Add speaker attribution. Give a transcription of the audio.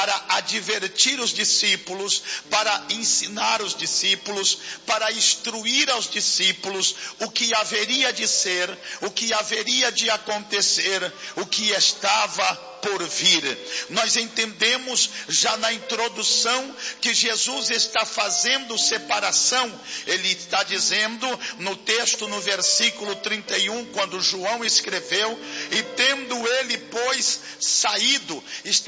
Speaker 1: para advertir os discípulos, para ensinar os discípulos, para instruir aos discípulos o que haveria de ser, o que haveria de acontecer, o que estava por vir. Nós entendemos já na introdução que Jesus está fazendo separação. Ele está dizendo no texto, no versículo 31, quando João escreveu: e tendo ele, pois, saído, está